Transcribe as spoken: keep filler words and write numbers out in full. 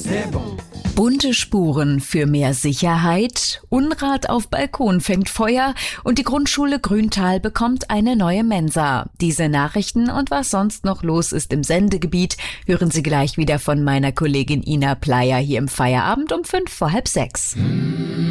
Bunte Spuren für mehr Sicherheit, Unrat auf Balkon fängt Feuer und die Grundschule Grüntal bekommt eine neue Mensa. Diese Nachrichten und was sonst noch los ist im Sendegebiet, hören Sie gleich wieder von meiner Kollegin Ina Pleyer hier im Feierabend um fünf vor halb sechs.